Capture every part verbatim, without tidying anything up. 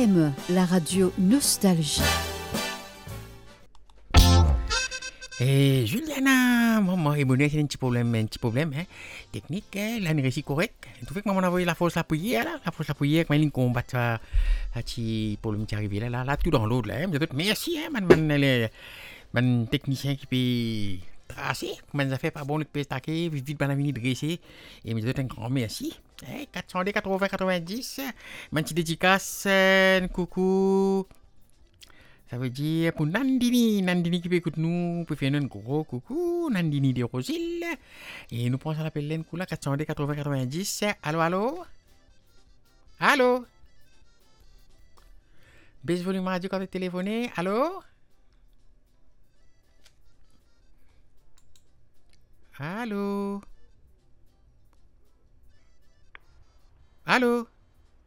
M, la radio Nostalgie. Eh, Juliana, maman est bonne, c'est un petit problème, un petit problème, hein. Technique, hein, là, une récit correct. Tu fais que maman a envoyé la force la prière, là, la force la prière, quand il combat ça, un petit problème qui est arrivé, là, là, là, tout dans l'autre, là, hein. Merci, hein, man, man, man, man, technicien qui peut tracer, man, ça fait pas bon, le peut stacker, vite, vite, man, venir dresser, et me dit un grand merci, hein, quatre cent quatre-vingts quatre-vingt-dix, man, petit dédicace, euh, coucou. Ça veut dire pour Nandini, Nandini qui peut écouter nous, peut faire un gros coucou, Nandini de Rosil. Et nous pensons à l'appeler l'Encoula quatre cent quatre-vingts quatre-vingt-dix. Allô, allô? Allô? Baisse volume radio quand vous téléphonez. Allô? Allô? Allô?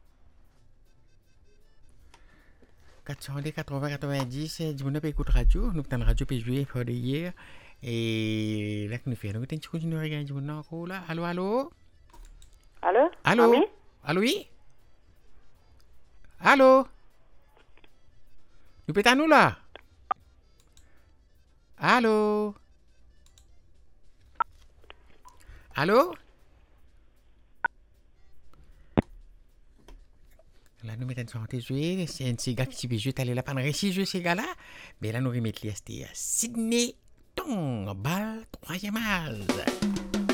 quatre cent quatre-vingts quatre-vingt-dix, du monde peut écouter radio, nous avons radio peut jouer pour hier. Et là que nous faisons, nous continuons à regarder du monde encore là. Allô, allô? Allô? Allô? Mami? Allô, oui? Allô? Nous pétons nous là? Allô? Allô? Là, nous mettons sur un jouer, c'est un petit gars qui peut jouer, t'allais là, pendant six jeux, ces gars-là. Mais là, nous remettons les Sydney, ton, balle, troisième âge.